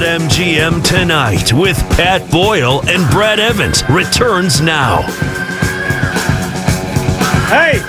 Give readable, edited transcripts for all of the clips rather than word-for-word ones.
BetMGM Tonight with Pat Boyle and Brad Evans returns now. Hey!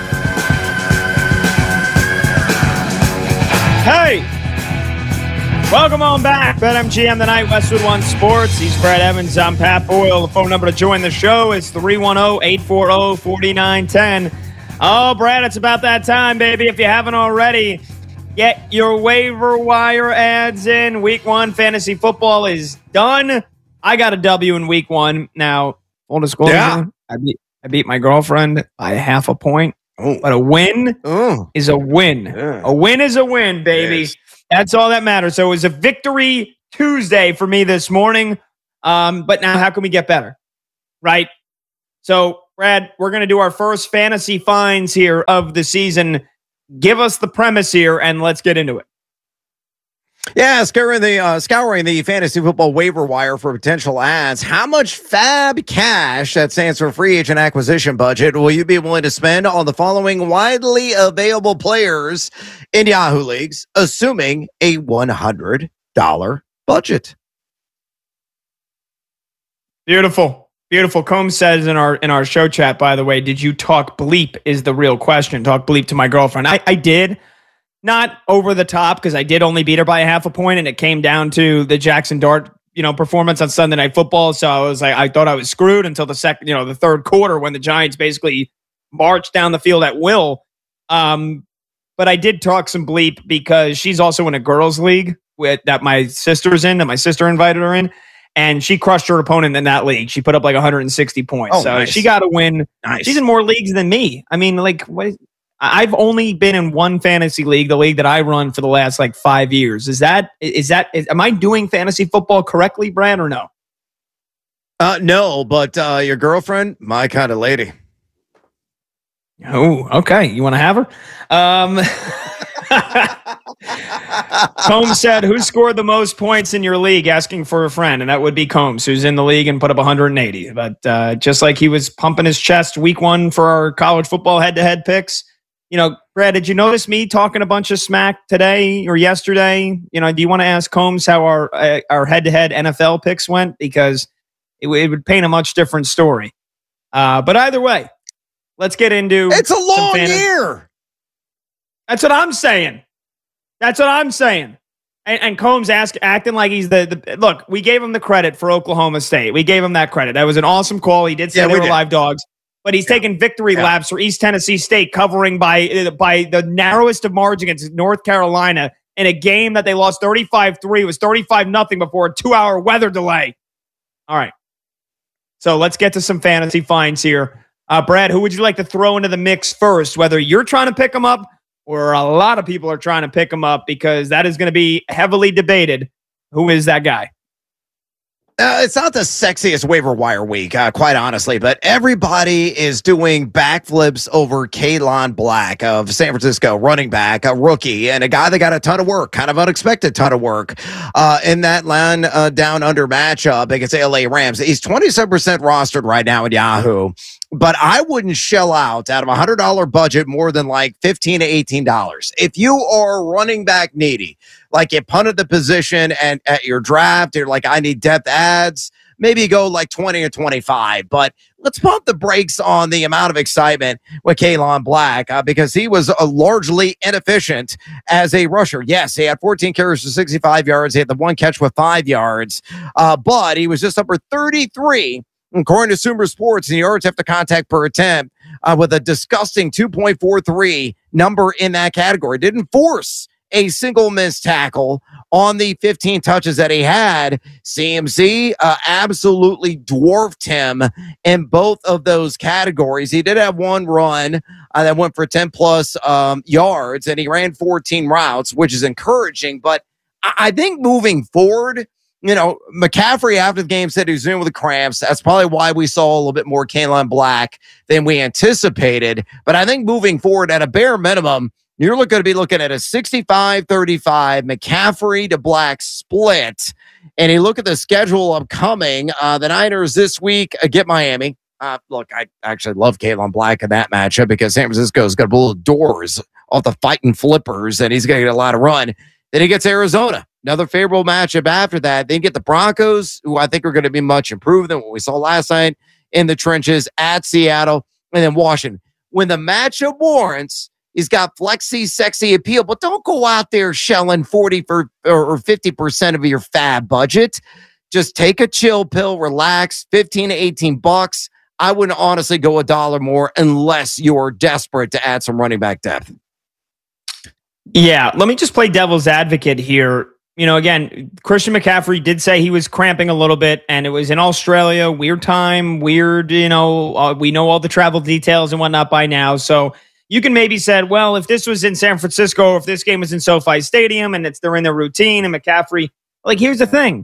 Welcome on back. BetMGM Tonight, Westwood One Sports. He's Brad Evans. I'm Pat Boyle. The phone number to join the show is 310-840-4910. Oh, Brad, it's about that time, baby. If you haven't already, get your waiver wire ads in. Week 1 fantasy football is done. I got a W in week 1. Now, full disclosure, I beat my girlfriend by half a point. Ooh. But a win is a win. Yeah. A win is a win, baby. Yes. That's all that matters. So it was a victory Tuesday for me this morning. But now how can we get better? Right? So, Brad, we're going to do our first fantasy finds here of the season. Give us the premise here, and let's get into it. Yeah, scouring the fantasy football waiver wire for potential ads. How much fab cash, that stands for free agent acquisition budget, will you be willing to spend on the following widely available players in Yahoo leagues, assuming a $100 budget? Beautiful. Beautiful. Combs says in our show chat, by the way, did you talk bleep is the real question. Talk bleep to my girlfriend. I did. Not over the top, because I did only beat her by a half a point, and it came down to the Jackson Dart, performance on Sunday Night Football. So I thought I was screwed until the third quarter, when the Giants basically marched down the field at will. But I did talk some bleep because she's also in a girls' league that my sister's in, that my sister invited her in. And she crushed her opponent in that league. She put up like 160 points. Oh, so nice. She got to win. Nice. She's in more leagues than me. I mean, I've only been in one fantasy league, the league that I run for the last 5 years. Am I doing fantasy football correctly, Brad, or no? No, but your girlfriend, my kind of lady. Oh, okay. You want to have her? Combs said, who scored the most points in your league, asking for a friend? And that would be Combs, who's in the league and put up 180. But just like he was pumping his chest week 1 for our college football head-to-head picks, Brad, did you notice me talking a bunch of smack today or yesterday? Do you want to ask Combs how our head-to-head NFL picks went? Because it would paint a much different story. But either way, let's get into it's a long year. That's what I'm saying. And Combs acting like he's the look, we gave him the credit for Oklahoma State. We gave him that credit. That was an awesome call. He did say they were live dogs. But he's taking victory laps for East Tennessee State, covering by the narrowest of margins against North Carolina in a game that they lost 35-3. It was 35-0 before a 2-hour weather delay. All right. So let's get to some fantasy finds here. Brad, who would you like to throw into the mix first? Whether you're trying to pick them up or a lot of people are trying to pick them up, because that is going to be heavily debated. Who is that guy? It's not the sexiest waiver wire week, quite honestly, but everybody is doing backflips over Kaelon Black of San Francisco, running back, a rookie, and a guy that got a ton of work, kind of unexpected ton of work in that line down under matchup against the LA Rams. He's 27% rostered right now in Yahoo, but I wouldn't shell out of a $100 budget more than $15 to $18. If you are running back needy, like you punted the position and at your draft, you're like, I need depth ads, maybe go 20 or 25. But let's pump the brakes on the amount of excitement with Kaelon Black because he was largely inefficient as a rusher. Yes, he had 14 carries for 65 yards. He had the one catch with 5 yards, but he was just number 33 according to Sumer Sports in yards after contact per attempt with a disgusting 2.43 number in that category. Didn't force a single missed tackle on the 15 touches that he had. CMC absolutely dwarfed him in both of those categories. He did have one run that went for 10 plus yards, and he ran 14 routes, which is encouraging. But I think moving forward, McCaffrey after the game said he was in with the cramps. That's probably why we saw a little bit more Kaelon Black than we anticipated. But I think moving forward, at a bare minimum, you're going to be looking at a 65-35 McCaffrey to Black split. And you look at the schedule upcoming. The Niners this week get Miami. Look, I actually love Kaelon Black in that matchup because San Francisco's got to blow the doors off the fighting flippers, and he's going to get a lot of run. Then he gets Arizona. Another favorable matchup after that. Then get the Broncos, who I think are going to be much improved than what we saw last night in the trenches, at Seattle, and then Washington. When the matchup warrants, he's got flexi, sexy appeal, but don't go out there shelling 40 or 50% of your fab budget. Just take a chill pill, relax, 15 to 18 bucks. I wouldn't honestly go $1 more unless you're desperate to add some running back depth. Yeah, let me just play devil's advocate here. Again, Christian McCaffrey did say he was cramping a little bit, and it was in Australia, weird time, weird, we know all the travel details and whatnot by now. So you can maybe say, well, if this was in San Francisco, or if this game was in SoFi Stadium and they're in their routine and McCaffrey, here's the thing.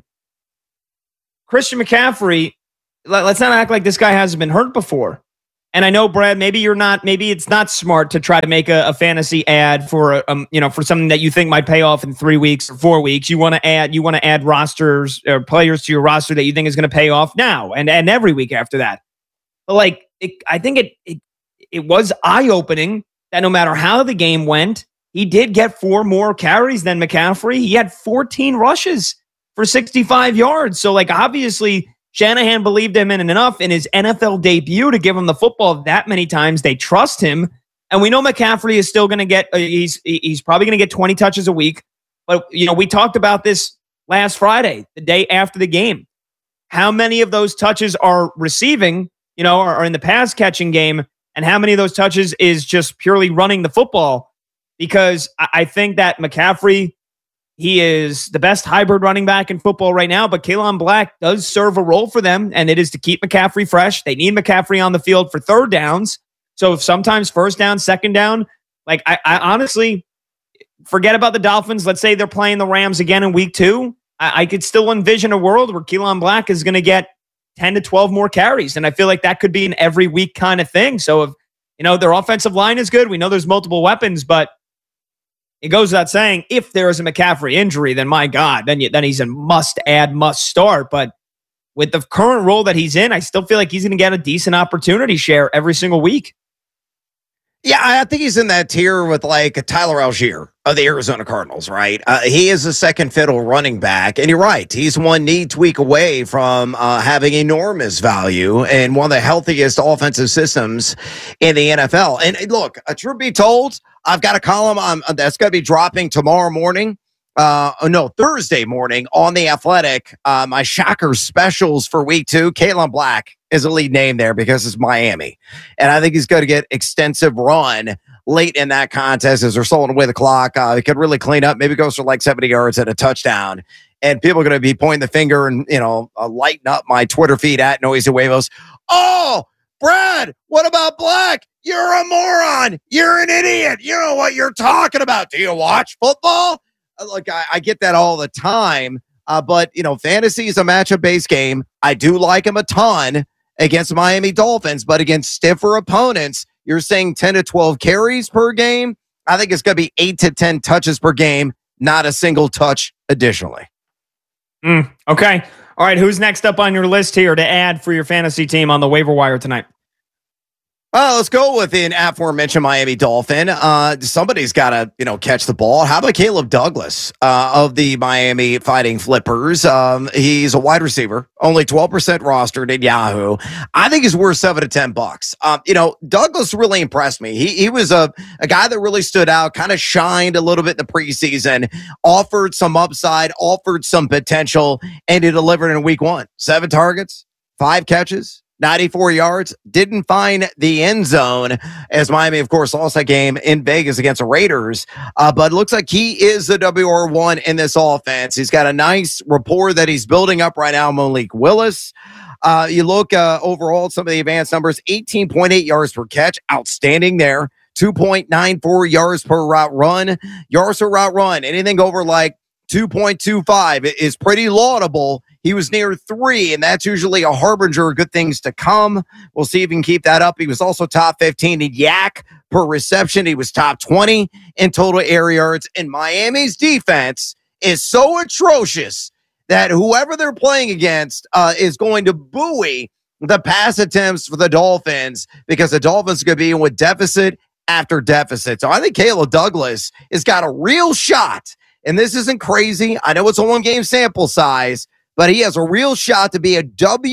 Christian McCaffrey, let's not act like this guy hasn't been hurt before. And I know, Brad, maybe it's not smart to try to make a fantasy ad for for something that you think might pay off in 3 weeks or 4 weeks. You want to add rosters or players to your roster that you think is going to pay off now and every week after that. But I think it was eye-opening that no matter how the game went, he did get 4 more carries than McCaffrey. He had 14 rushes for 65 yards. So obviously Shanahan believed him in enough in his NFL debut to give him the football that many times. They trust him. And we know McCaffrey is still going to get, he's probably going to get 20 touches a week. But, we talked about this last Friday, the day after the game. How many of those touches are receiving, are in the pass catching game? And how many of those touches is just purely running the football? Because I think that McCaffrey, he is the best hybrid running back in football right now, but Kalen Black does serve a role for them, and it is to keep McCaffrey fresh. They need McCaffrey on the field for third downs. So if sometimes first down, second down, I honestly forget about the Dolphins. Let's say they're playing the Rams again in week 2. I could still envision a world where Kalen Black is going to get 10 to 12 more carries. And I feel like that could be an every week kind of thing. So if, their offensive line is good, we know there's multiple weapons, but it goes without saying, if there is a McCaffrey injury, then my God, then he's a must-add, must-start. But with the current role that he's in, I still feel like he's going to get a decent opportunity share every single week. Yeah, I think he's in that tier with Tyler Algier of the Arizona Cardinals, right? He is a second fiddle running back, and you're right. He's one knee tweak away from having enormous value and one of the healthiest offensive systems in the NFL. And look, truth be told, I've got a column that's going to be dropping tomorrow morning. Thursday morning on The Athletic. My shocker specials for week 2. Kalen Black is a lead name there because it's Miami. And I think he's going to get extensive run late in that contest as they're slowing away the clock. He could really clean up, maybe goes for 70 yards and a touchdown. And people are going to be pointing the finger and, lighten up my Twitter feed at Noisy Huevos. Oh, Brad, what about Black? You're a moron. You're an idiot. You know what you're talking about. Do you watch football? Look, I get that all the time, but, fantasy is a matchup-based game. I do like him a ton against Miami Dolphins, but against stiffer opponents, you're saying 10 to 12 carries per game. I think it's going to be 8 to 10 touches per game, not a single touch additionally. Okay. All right, who's next up on your list here to add for your fantasy team on the waiver wire tonight? Let's go with an aforementioned Miami Dolphin. Somebody's got to, catch the ball. How about Caleb Douglas of the Miami Fighting Flippers? He's a wide receiver, only 12% rostered in Yahoo. I think he's worth $7 to $10. Douglas really impressed me. He was a guy that really stood out, kind of shined a little bit in the preseason, offered some upside, offered some potential, and he delivered in week 1. 7 targets, 5 catches, 94 yards, didn't find the end zone as Miami, of course, lost that game in Vegas against the Raiders. But it looks like he is the WR1 in this offense. He's got a nice rapport that he's building up right now, Malik Willis. You look overall at some of the advanced numbers, 18.8 yards per catch, outstanding there. 2.94 yards per route run. Yards per route run, anything over 2.25 is pretty laudable. He was near 3, and that's usually a harbinger of good things to come. We'll see if he can keep that up. He was also top 15 in yak per reception. He was top 20 in total air yards. And Miami's defense is so atrocious that whoever they're playing against is going to buoy the pass attempts for the Dolphins because the Dolphins are going to be in with deficit after deficit. So I think Caleb Douglas has got a real shot and this isn't crazy. I know it's a 1-game sample size, but he has a real shot to be a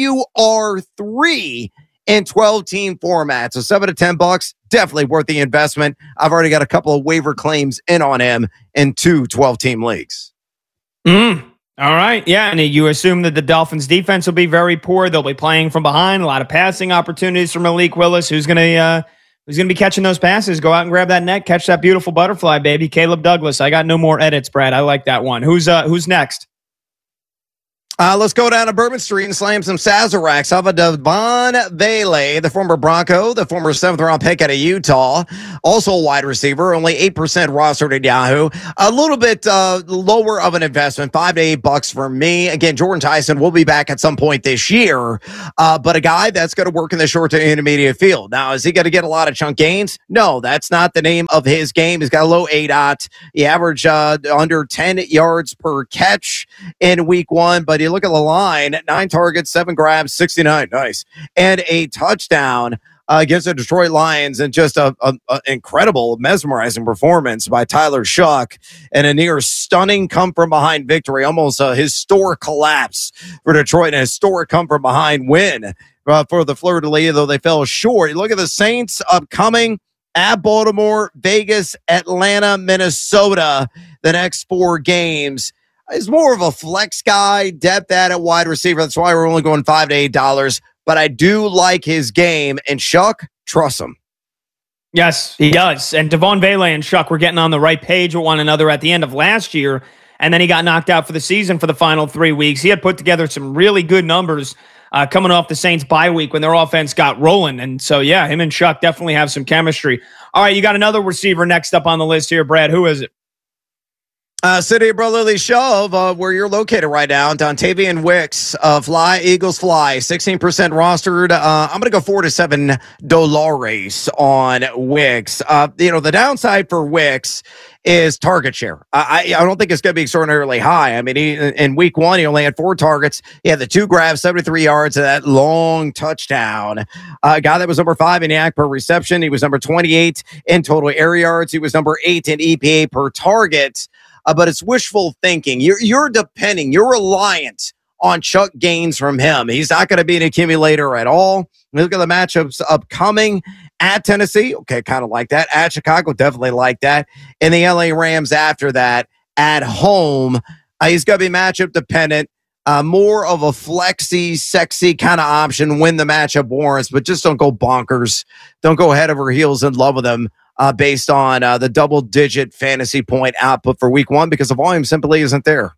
WR3 in 12-team format. So $7 to $10, definitely worth the investment. I've already got a couple of waiver claims in on him in 2 12-team leagues. All right. Yeah. And you assume that the Dolphins defense will be very poor. They'll be playing from behind, a lot of passing opportunities for Malik Willis. Who's going to be catching those passes? Go out and grab that net, catch that beautiful butterfly, baby. Caleb Douglas. I got no more edits, Brad. I like that one. Who's next? Let's go down to Bourbon Street and slam some Sazeracs. How about Devon Vele, the former Bronco, the former 7th-round pick out of Utah, also a wide receiver, only 8% rostered at Yahoo. A little bit lower of an investment, $5 to $8 for me. Again, Jordan Tyson will be back at some point this year, but a guy that's going to work in the short to intermediate field. Now, is he going to get a lot of chunk gains? No, that's not the name of his game. He's got a low ADOT. He averaged under 10 yards per catch in week 1, but he look at the line, 9 targets, 7 grabs, 69, nice, and a touchdown against the Detroit Lions, and just a incredible, mesmerizing performance by Tyler Shuck, and a near stunning come-from-behind victory, almost a historic collapse for Detroit, and a historic come-from-behind win for the Fleur-de-Lis, though they fell short. You look at the Saints upcoming at Baltimore, Vegas, Atlanta, Minnesota, the next 4 games. He's more of a flex guy, depth at wide receiver. That's why we're only going $5 to $8. But I do like his game, and Shuck, trust him. Yes, he does. And Devon Vele and Shuck were getting on the right page with one another at the end of last year, and then he got knocked out for the season for the final 3 weeks. He had put together some really good numbers coming off the Saints bye week when their offense got rolling. And so, yeah, him and Shuck definitely have some chemistry. All right, you got another receiver next up on the list here, Brad. Who is it? City of Brotherly Shove, where you're located right now, Dontavian Wicks, Fly, Eagles Fly, 16% rostered. I'm going to go $4 to $7 on Wicks. The downside for Wicks is target share. I don't think it's going to be extraordinarily high. I mean, in week 1, he only had 4 targets. He had the 2 grabs, 73 yards, and that long touchdown. A guy that was number 5 in YAC per reception. He was number 28 in total air yards. He was number 8 in EPA per target. But it's wishful thinking. You're reliant on Chuck gains from him. He's not going to be an accumulator at all. Look at the matchups upcoming at Tennessee. Okay, kind of like that. At Chicago, definitely like that. And the LA Rams after that at home. He's going to be matchup dependent. More of a flexy, sexy kind of option when the matchup warrants, but just don't go bonkers. Don't go head over heels in love with him. Based on the double-digit fantasy point output for week 1, because the volume simply isn't there.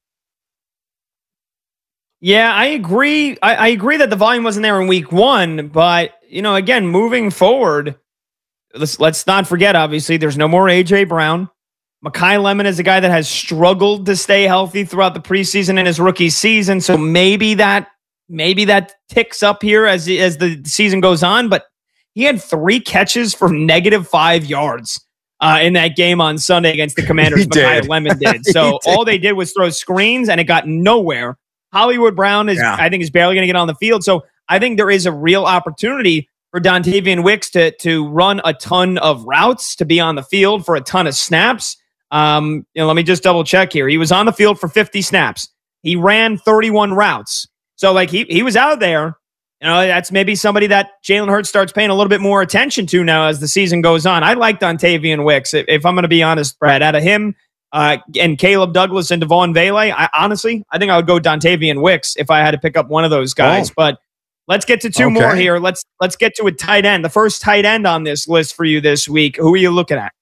Yeah, I agree. I agree that the volume wasn't there in week 1, but again, moving forward, let's not forget. Obviously, there's no more AJ Brown. Mekhi Lemon is a guy that has struggled to stay healthy throughout the preseason and his rookie season, so maybe that ticks up here as the season goes on, but. He had 3 catches for -5 yards in that game on Sunday against the Commanders. Mekhi Lemon did. So all they did was throw screens, and it got nowhere. Hollywood Brown I think is barely going to get on the field. So I think there is a real opportunity for Dontavian Wicks to run a ton of routes, to be on the field for a ton of snaps. Let me just double check here. He was on the field for 50 snaps. He ran 31 routes. So he was out there. That's maybe somebody that Jalen Hurts starts paying a little bit more attention to now as the season goes on. I like Dontavian Wicks. If I'm going to be honest, Brad, out of him and Caleb Douglas and Devon Vele, I think I would go Dontavian Wicks if I had to pick up one of those guys. Oh. But let's get to 2 more here. Let's get to a tight end. The first tight end on this list for you this week. Who are you looking at?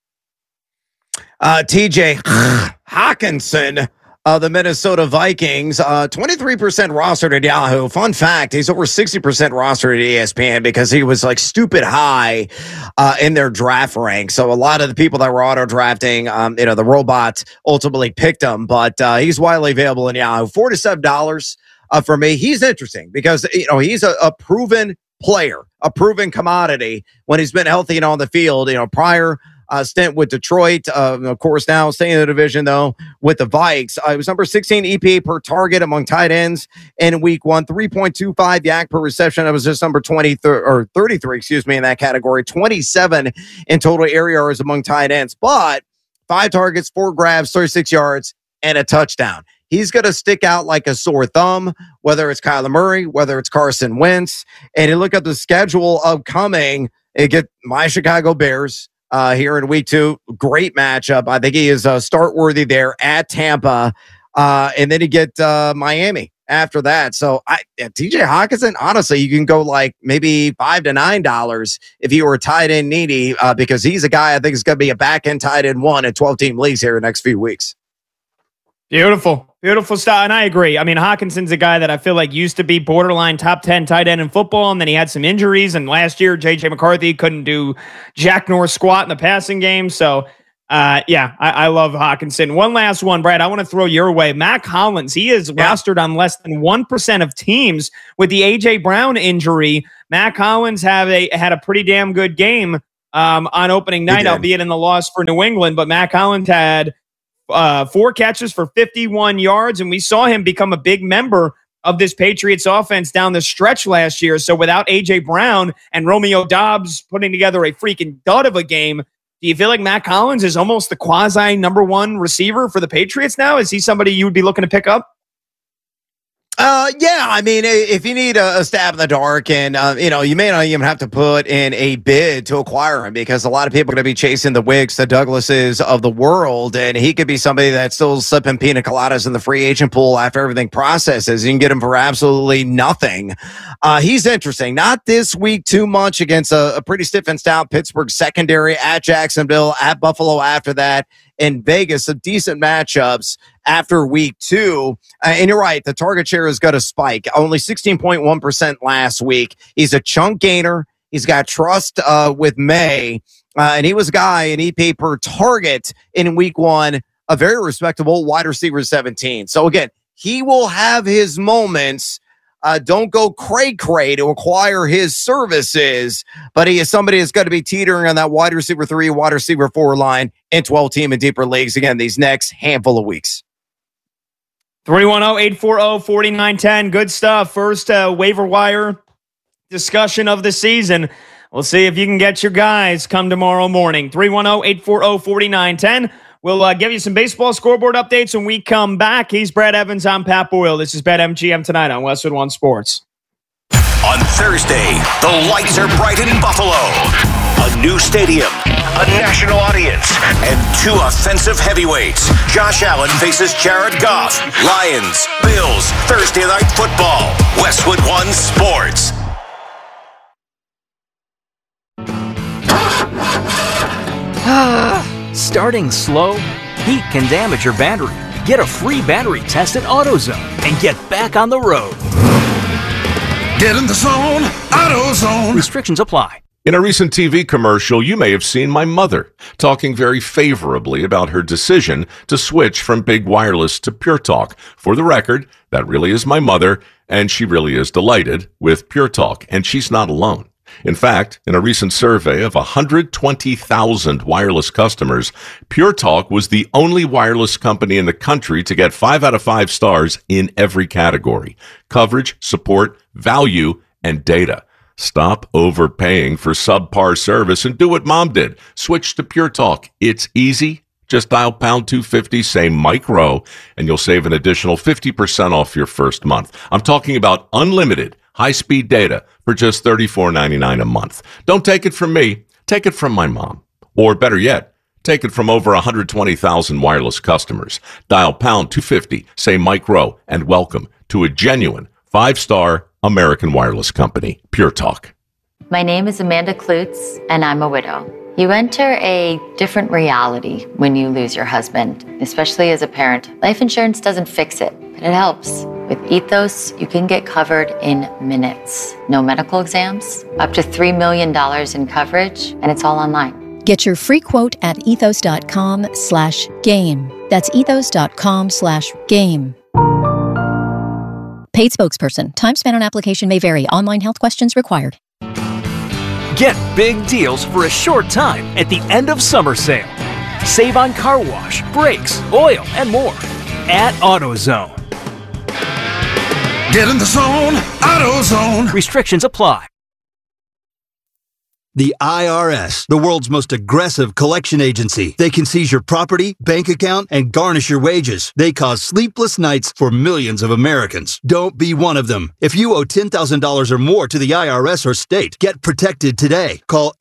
TJ Hawkinson. The Minnesota Vikings, 23% rostered at Yahoo. Fun fact, he's over 60% rostered at ESPN because he was stupid high in their draft rank. So a lot of the people that were auto drafting, the robots ultimately picked him, but he's widely available in Yahoo. $4 to $7 for me. He's interesting because, he's a proven player, a proven commodity when he's been healthy and on the field, prior stint with Detroit. Of course, now staying in the division, though, with the Vikes. He was number 16 EPA per target among tight ends in week 1, 3.25 YAC per reception. It was just number 33, in that category. 27 in total air yards among tight ends, but 5 targets, 4 grabs, 36 yards, and a touchdown. He's going to stick out like a sore thumb, whether it's Kyler Murray, whether it's Carson Wentz. And you look at the schedule upcoming, you get my Chicago Bears here in week 2. Great matchup. I think he is start worthy there at Tampa. And then you get Miami after that. So TJ Hawkinson, honestly, you can go like maybe $5 to $9 if you were tight end needy because he's a guy I think is going to be a back end tight end 1 in 12-team leagues here in the next few weeks. Beautiful style. And I agree. I mean, Hawkinson's a guy that I feel like used to be borderline top 10 tight end in football, and then he had some injuries. And last year, J.J. McCarthy couldn't do jack nor squat in the passing game. So, I love Hawkinson. One last one, Brad, I want to throw your way. Mac Hollins, he is rostered on less than 1% of teams with the A.J. Brown injury. Mac Hollins had a pretty damn good game on opening night, albeit in the loss for New England. But Mac Hollins had 4 catches for 51 yards, and we saw him become a big member of this Patriots offense down the stretch last year. So without A.J. Brown and Romeo Doubs putting together a freaking dud of a game, do you feel like Mac Hollins is almost the quasi number 1 receiver for the Patriots now? Is he somebody you would be looking to pick up? Yeah, I mean, if you need a stab in the dark and, you may not even have to put in a bid to acquire him because a lot of people are going to be chasing the Wicks, the Douglases of the world, and he could be somebody that's still slipping pina coladas in the free agent pool after everything processes. You can get him for absolutely nothing. He's interesting. Not this week too much against a pretty stiff and stout Pittsburgh secondary at Jacksonville, at Buffalo after that, in Vegas, some decent matchups after week 2. And you're right, the target share is going to spike. Only 16.1% last week. He's a chunk gainer. He's got trust with May. And he was a guy in EP per target in week 1, a very respectable wide receiver 17. So again, he will have his moments. Don't go cray-cray to acquire his services, but he is somebody that's going to be teetering on that wide receiver 3, wide receiver 4 line in 12-team and deeper leagues again these next handful of weeks. 310-840-4910. Good stuff. First waiver wire discussion of the season. We'll see if you can get your guys come tomorrow morning. 310-840-4910. We'll give you some baseball scoreboard updates when we come back. He's Brad Evans. I'm Pat Boyle. This is BetMGM tonight on Westwood One Sports. On Thursday, the lights are bright in Buffalo. A new stadium, a national audience, and 2 offensive heavyweights. Josh Allen faces Jared Goff. Lions, Bills, Thursday Night Football. Westwood One Sports. Starting slow? Heat can damage your battery. Get a free battery test at AutoZone and get back on the road. Get in the zone, AutoZone. Restrictions apply. In a recent TV commercial, you may have seen my mother talking very favorably about her decision to switch from Big Wireless to Pure Talk. For the record, that really is my mother, and she really is delighted with Pure Talk, and she's not alone. In fact, in a recent survey of 120,000 wireless customers, Pure Talk was the only wireless company in the country to get 5 out of 5 stars in every category: coverage, support, value, and data. Stop overpaying for subpar service and do what Mom did. Switch to Pure Talk. It's easy. Just dial pound 250, say Mike Rowe, and you'll save an additional 50% off your first month. I'm talking about unlimited high-speed data for just $34.99 a month. Don't take it from me. Take it from my mom. Or better yet, take it from over 120,000 wireless customers. Dial pound 250, say Mike Rowe, and welcome to a genuine 5-star American wireless company, Pure Talk. My name is Amanda Klutz, and I'm a widow. You enter a different reality when you lose your husband, especially as a parent. Life insurance doesn't fix it, but it helps. With Ethos, you can get covered in minutes. No medical exams, up to $3 million in coverage, and it's all online. Get your free quote at ethos.com/game. That's ethos.com/game. Paid spokesperson. Time spent on application may vary. Online health questions required. Get big deals for a short time at the end of summer sale. Save on car wash, brakes, oil, and more at AutoZone. Get in the zone, AutoZone. Restrictions apply. The IRS, the world's most aggressive collection agency. They can seize your property, bank account, and garnish your wages. They cause sleepless nights for millions of Americans. Don't be one of them. If you owe $10,000 or more to the IRS or state, get protected today. Call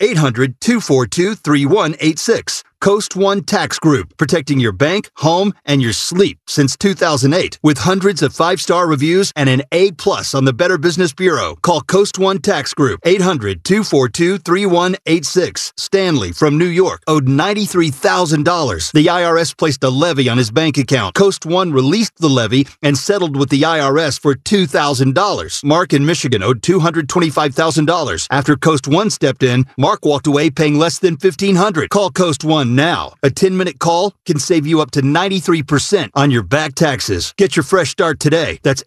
800-242-3186. Coast One Tax Group, protecting your bank, home, and your sleep since 2008. With hundreds of 5-star reviews and an A+ on the Better Business Bureau. Call Coast One Tax Group, 800-242-3186. Stanley from New York owed $93,000. The IRS placed a levy on his bank account. Coast One released the levy and settled with the IRS for $2,000. Mark in Michigan owed $225,000. After Coast One stepped in, Mark walked away paying less than $1,500. Call Coast One now. A 10-minute call can save you up to 93% on your back taxes. Get your fresh start today. That's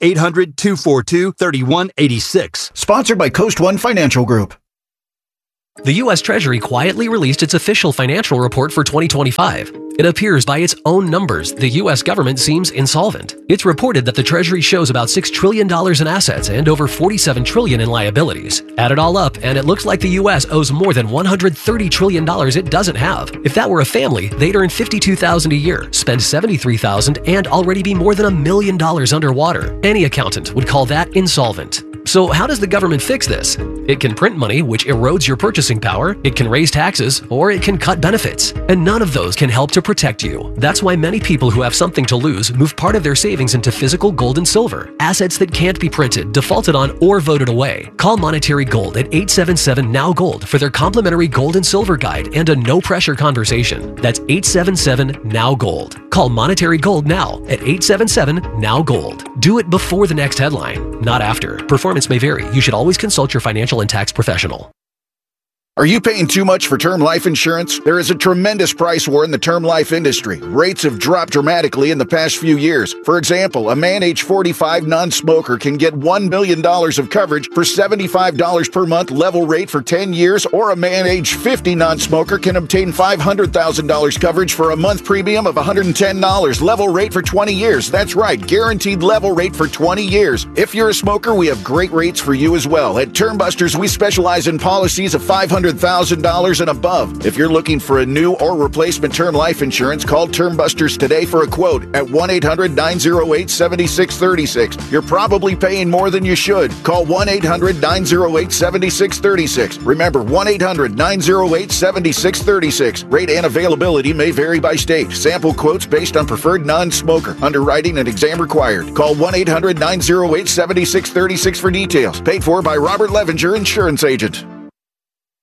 800-242-3186. Sponsored by Coast One Financial Group. The U.S. Treasury quietly released its official financial report for 2025. It appears by its own numbers the U.S. government seems insolvent. It's reported that the Treasury shows about $6 trillion in assets and over $47 trillion in liabilities. Add it all up, and it looks like the U.S. owes more than $130 trillion it doesn't have. If that were a family, they'd earn $52,000 a year, spend $73,000, and already be more than $1 million underwater. Any accountant would call that insolvent. So how does the government fix this? It can print money, which erodes your purchasing power, it can raise taxes, or it can cut benefits. And none of those can help to protect you. That's why many people who have something to lose move part of their savings into physical gold and silver, assets that can't be printed, defaulted on, or voted away. Call Monetary Gold at 877-NOW-GOLD for their complimentary gold and silver guide and a no-pressure conversation. That's 877-NOW-GOLD. Call Monetary Gold now at 877-NOW-GOLD. Do it before the next headline, not after. Performance may vary. You should always consult your financial and tax professional. Are you paying too much for term life insurance? There is a tremendous price war in the term life industry. Rates have dropped dramatically in the past few years. For example, a man age 45 non-smoker can get $1 million of coverage for $75 per month level rate for 10 years, or a man age 50 non-smoker can obtain $500,000 coverage for a month premium of $110 level rate for 20 years. That's right, guaranteed level rate for 20 years. If you're a smoker, we have great rates for you as well. At Term Busters, we specialize in policies of $500,000 and above. If you're looking for a new or replacement term life insurance, call Term Busters today for a quote at 1-800-908-7636. You're probably paying more than you should. Call 1-800-908-7636. Remember, 1-800-908-7636. Rate and availability may vary by state. Sample quotes based on preferred non-smoker. Underwriting and exam required. Call 1-800-908-7636 for details. Paid for by Robert Levinger, Insurance Agent.